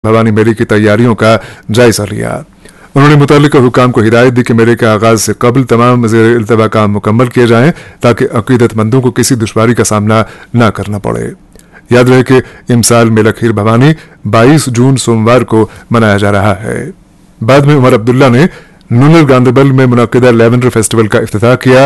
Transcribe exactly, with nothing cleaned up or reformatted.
भवानी मेले की तैयारियों का जायजा लिया। उन्होंने मुतल्लिका हुकाम को हिदायत दी कि मेले के आगाज से कबल तमाम ज़ेर इल्तवा काम मुकम्मल किए जाएं ताकि अकीदतमंदों को किसी दुश्वारी का सामना न करना पड़े। याद रहे कि इमसाल मेला खीर भवानी बाईस जून सोमवार को मनाया जा रहा है। बाद में उमर अब्दुल्ला ने नूनर गांधरबल में मुनक्किदा लेवेंडर फेस्टिवल का इफ्तिताह किया।